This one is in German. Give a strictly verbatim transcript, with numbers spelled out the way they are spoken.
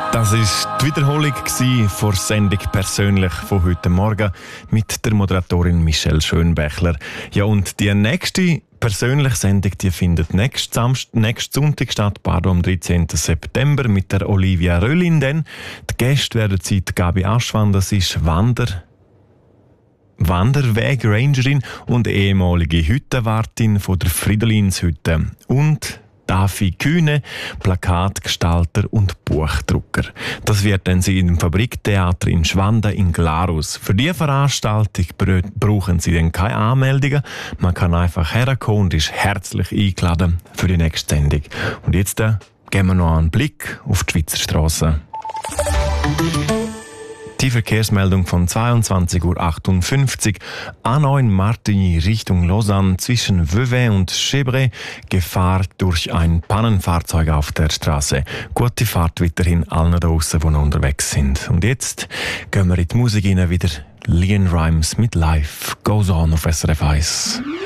Das war die Wiederholung von der Sendung «Persönlich» von heute Morgen mit der Moderatorin Michelle Schönbächler. Ja, und die nächste persönliche Sendung die findet nächsten, Samst- nächsten Sonntag statt, pardon, am dreizehnten September mit der Olivia Röllin. Denn die Gäste werden die Gabi Aschwand, das ist Wander... Wanderweg-Rangerin und ehemalige Hüttenwartin von der Friedlinshütte. Und Davi Kühne, Plakatgestalter und Buchdrucker. Das wird dann sie im Fabriktheater in Schwanda in Glarus. Für diese Veranstaltung brauchen sie dann keine Anmeldungen. Man kann einfach herkommen und ist herzlich eingeladen für die nächste Sendung. Und jetzt äh, geben wir noch einen Blick auf die Schweizer Strassen. Die Verkehrsmeldung von zweiundzwanzig Uhr achtundfünfzig. A neun Martigny Richtung Lausanne zwischen Vevey und Chebret. Gefahr durch ein Pannenfahrzeug auf der Straße. Gute Fahrt weiterhin allen da draussen, die noch unterwegs sind. Und jetzt gehen wir in die Musik rein, wieder Leon Rimes mit Life Goes On auf S R F eins.